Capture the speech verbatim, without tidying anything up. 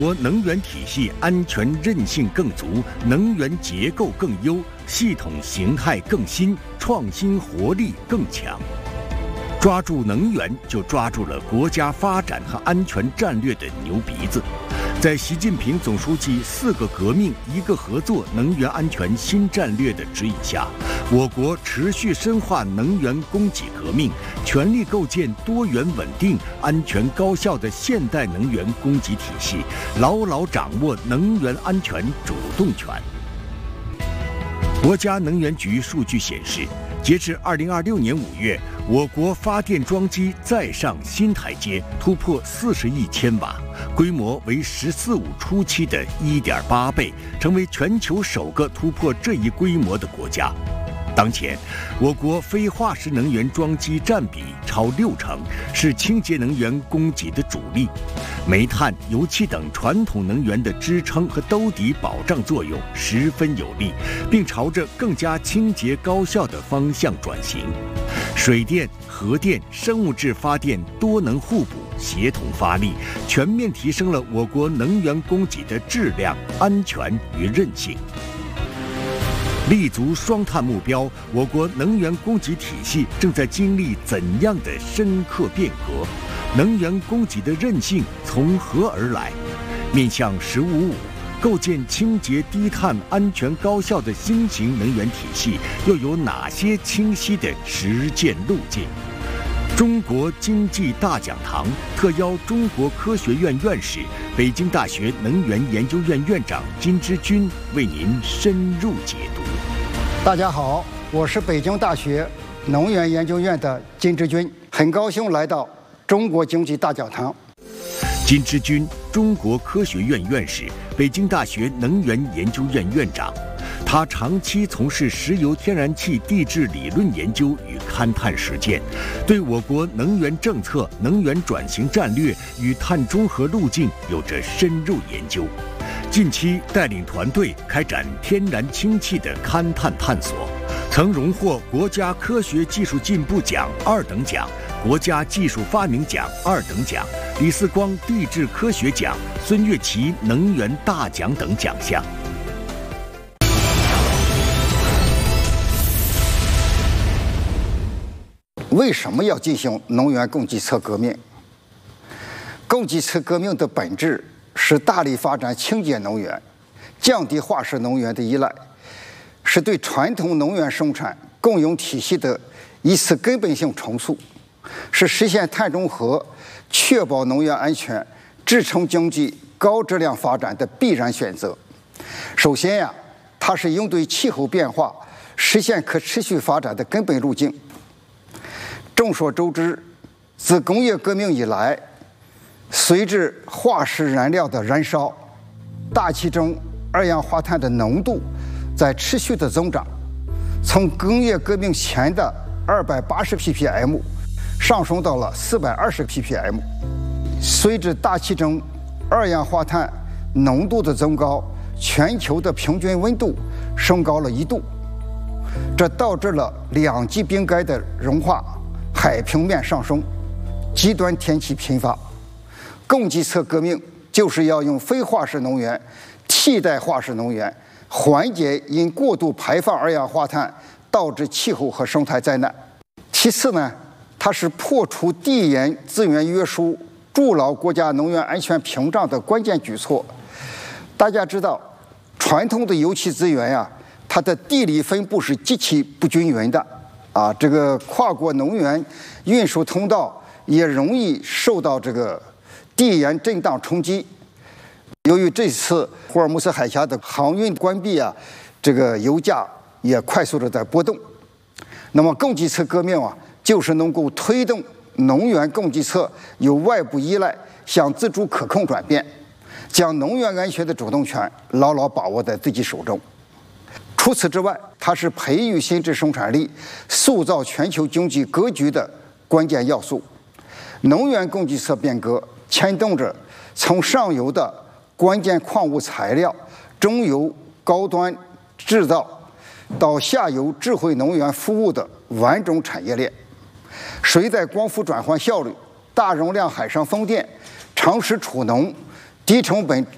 国能源体系安全韧性更足，能源结构更优，系统形态更新，创新活力更强。抓住能源，就抓住了国家发展和安全战略的牛鼻子。在习近平总书记“四个革命、一个合作”能源安全新战略的指引下，我国持续深化能源供给革命，全力构建多元稳定、安全高效的现代能源供给体系，牢牢掌握能源安全主动权。国家能源局数据显示，截至二零二六年五月，我国发电装机再上新台阶，突破四十亿千瓦，规模为“十四五”初期的一点八倍，成为全球首个突破这一规模的国家。当前，我国非化石能源装机占比超六成，是清洁能源供给的主力。煤炭、油气等传统能源的支撑和兜底保障作用十分有力，并朝着更加清洁高效的方向转型。水电、核电、生物质发电多能互补、协同发力，全面提升了我国能源供给的质量、安全与韧性。立足双碳目标，我国能源供给体系正在经历怎样的深刻变革？能源供给的韧性从何而来？面向“十五五”，构建清洁低碳、安全高效的新型能源体系，又有哪些清晰的实践路径？中国经济大讲堂特邀中国科学院院士、北京大学能源研究院院长金之军为您深入解读。 大家好，我是北京大学能源研究院的金之军，很高兴来到中国经济大讲堂。 金之军，中国科学院院士，北京大学能源研究院院长。他长期从事石油天然气地质理论研究与勘探实践，对我国能源政策、能源转型战略与碳中和路径有着深入研究。近期带领团队开展天然氢气的勘探探索，曾荣获国家科学技术进步奖二等奖、国家技术发明奖二等奖、李四光地质科学奖、孙岳祺能源大奖等奖项。 为什么要进行能源供给侧革命？供给侧革命的本质是大力发展清洁能源，降低化石能源的依赖，是对传统能源生产供应体系的一次根本性重塑，是实现碳中和、确保能源安全、支撑经济高质量发展的必然选择。首先呀，它是应对气候变化、实现可持续发展的根本路径。众所周知，自工业革命以来，随着化石燃料的燃烧，大气中二氧化碳的浓度在持续的增长，从工业革命前的二百八十 ppm 上升到了四百二十 ppm。随着大气中二氧化碳浓度的增高，全球的平均温度升高了一度，这导致了两极冰盖的融化，海平面上升，极端天气频发。供给侧革命就是要用非化石能源替代化石能源，缓解因过度排放二氧化碳导致气候和生态灾难。其次呢，它是破除地缘资源约束、筑牢国家能源安全屏障的关键举措。大家知道，传统的油气资源呀、啊，它的地理分布是极其不均匀的。啊，这个跨国能源运输通道也容易受到这个地缘震荡冲击。由于这次霍尔木兹海峡的航运关闭啊，这个油价也快速的在波动。那么供给侧革命啊，就是能够推动能源供给侧由外部依赖向自主可控转变，将能源安全的主动权牢牢把握在自己手中。除此之外，它是培育新质生产力、塑造全球经济格局的关键要素。能源供给侧变革牵动着从上游的关键矿物材料、中游高端制造到下游智慧能源服务的完整产业链。水载光伏转换效率、大容量海上风电、长时储能、低成本